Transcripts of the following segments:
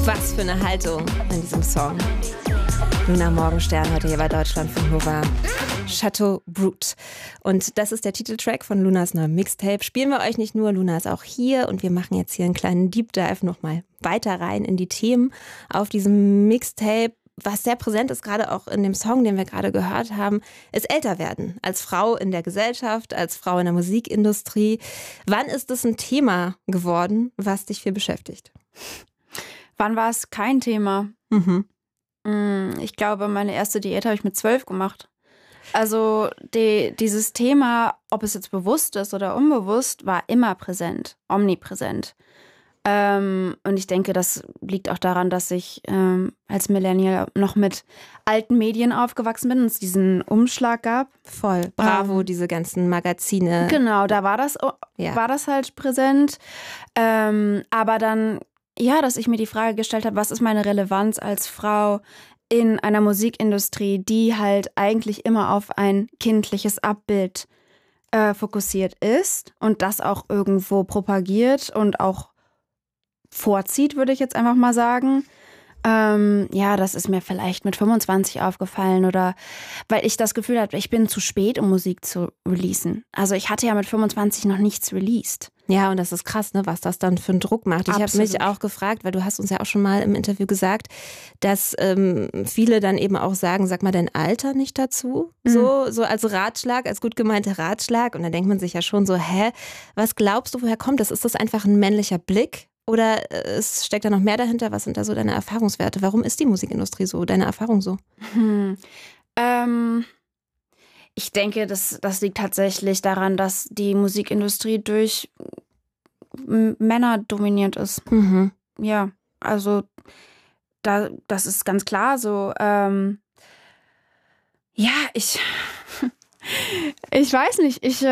Was für eine Haltung in diesem Song. Luna Morgenstern heute hier bei Deutschlandfunk Nova. Chateau Brut. Und das ist der Titeltrack von Lunas neuem Mixtape. Spielen wir euch nicht nur, Luna ist auch hier und wir machen jetzt hier einen kleinen Deep Dive nochmal weiter rein in die Themen auf diesem Mixtape. Was sehr präsent ist, gerade auch in dem Song, den wir gerade gehört haben, ist Älterwerden. Als Frau in der Gesellschaft, als Frau in der Musikindustrie. Wann ist das ein Thema geworden, was dich viel beschäftigt? Wann war es kein Thema? Ich glaube, meine erste Diät habe ich mit 12 gemacht. Also dieses Thema, ob es jetzt bewusst ist oder unbewusst, war immer präsent, omnipräsent. Und ich denke, das liegt auch daran, dass ich als Millennial noch mit alten Medien aufgewachsen bin und es diesen Umschlag gab. Voll. Bravo, diese ganzen Magazine. Genau, da war das halt präsent. Aber dann, ja, dass ich mir die Frage gestellt habe, was ist meine Relevanz als Frau in einer Musikindustrie, die halt eigentlich immer auf ein kindliches Abbild fokussiert ist und das auch irgendwo propagiert und auch vorzieht, würde ich jetzt einfach mal sagen. Ja, das ist mir vielleicht mit 25 aufgefallen oder weil ich das Gefühl hatte, ich bin zu spät, um Musik zu releasen. Also ich hatte ja mit 25 noch nichts released. Ja, und das ist krass, ne, was das dann für einen Druck macht. Ich habe mich auch gefragt, weil du hast uns ja auch schon mal im Interview gesagt, dass viele dann eben auch sagen, sag mal dein Alter nicht dazu. So als Ratschlag, als gut gemeinter Ratschlag. Und dann denkt man sich ja schon so, was glaubst du, woher kommt das? Ist das einfach ein männlicher Blick? Oder es steckt da noch mehr dahinter? Was sind da so deine Erfahrungswerte? Warum ist die Musikindustrie so, deine Erfahrung so? Ich denke, das liegt tatsächlich daran, dass die Musikindustrie durch Männer dominiert ist. Ja, also das ist ganz klar so. Ja, ich weiß nicht. Ich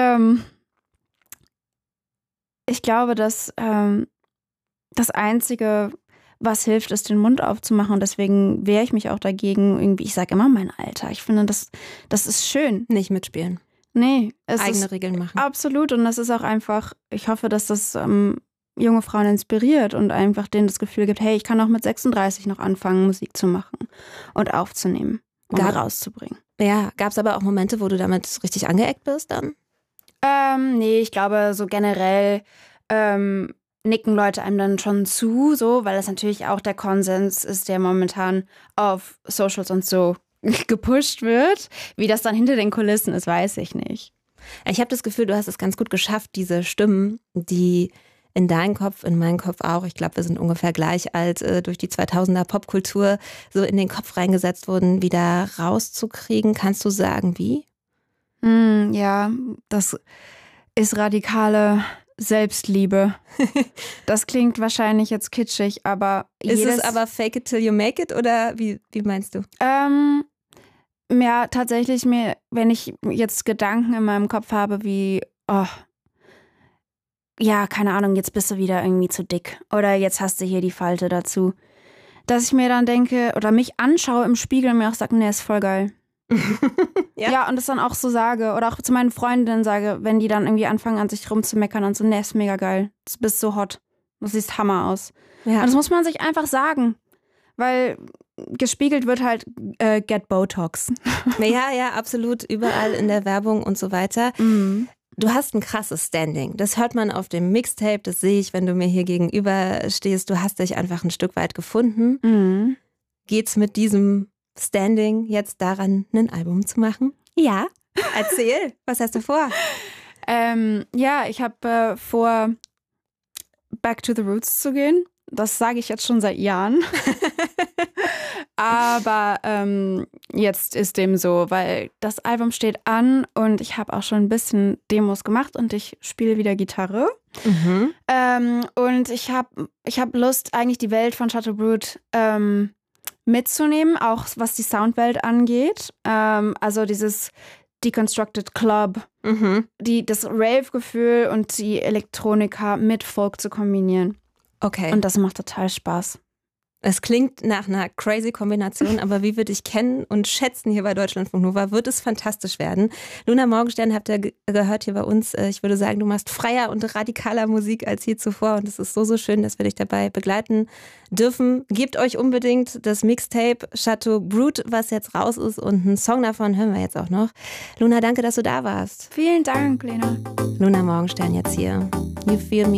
glaube, dass das Einzige, was hilft, ist, den Mund aufzumachen. Und deswegen wehre ich mich auch dagegen. Irgendwie, ich sage immer mein Alter. Ich finde, das ist schön. Nicht mitspielen. Nee. Eigene Regeln machen. Absolut. Und das ist auch einfach, ich hoffe, dass das junge Frauen inspiriert und einfach denen das Gefühl gibt, hey, ich kann auch mit 36 noch anfangen, Musik zu machen und aufzunehmen und rauszubringen. Ja, gab es aber auch Momente, wo du damit richtig angeeckt bist dann? Nee, ich glaube, so generell nicken Leute einem dann schon zu, so, weil das natürlich auch der Konsens ist, der momentan auf Socials und so gepusht wird. Wie das dann hinter den Kulissen ist, weiß ich nicht. Ich habe das Gefühl, du hast es ganz gut geschafft, diese Stimmen, die in deinen Kopf, in meinen Kopf auch, ich glaube, wir sind ungefähr gleich alt, durch die 2000er Popkultur so in den Kopf reingesetzt wurden, wieder rauszukriegen. Kannst du sagen, wie? Ja, das ist radikale Selbstliebe. Das klingt wahrscheinlich jetzt kitschig, aber ist es aber fake it till you make it oder wie meinst du? Ja, tatsächlich wenn ich jetzt Gedanken in meinem Kopf habe wie, ja, keine Ahnung, jetzt bist du wieder irgendwie zu dick oder jetzt hast du hier die Falte dazu, dass ich mir dann denke oder mich anschaue im Spiegel und mir auch sage, nee, ist voll geil. Ja, und das dann auch so sage oder auch zu meinen Freundinnen sage, wenn die dann irgendwie anfangen an sich rumzumeckern und so, nee, ist mega geil, du bist so hot, du siehst Hammer aus. Ja. Und das muss man sich einfach sagen, weil gespiegelt wird halt get Botox. Ja, absolut, überall in der Werbung und so weiter. Du hast ein krasses Standing, das hört man auf dem Mixtape, das sehe ich, wenn du mir hier gegenüber stehst, du hast dich einfach ein Stück weit gefunden. Geht's mit diesem Standing jetzt daran, ein Album zu machen? Ja. Erzähl, was hast du vor? Ja, ich habe vor, back to the roots zu gehen. Das sage ich jetzt schon seit Jahren. Aber jetzt ist dem so, weil das Album steht an und ich habe auch schon ein bisschen Demos gemacht und ich spiele wieder Gitarre. Und ich hab Lust, eigentlich die Welt von Chateau Brut mitzunehmen, auch was die Soundwelt angeht. Also dieses Deconstructed Club, das Rave-Gefühl und die Elektronika mit Folk zu kombinieren. Okay. Und das macht total Spaß. Es klingt nach einer crazy Kombination, aber wie wir dich kennen und schätzen hier bei Deutschlandfunk Nova, wird es fantastisch werden. Luna Morgenstern habt ihr gehört hier bei uns. Ich würde sagen, du machst freier und radikaler Musik als je zuvor und es ist so schön, dass wir dich dabei begleiten dürfen. Gebt euch unbedingt das Mixtape Chateau Brut, was jetzt raus ist, und einen Song davon hören wir jetzt auch noch. Luna, danke, dass du da warst. Vielen Dank, Lena. Luna Morgenstern jetzt hier. You Feel Me.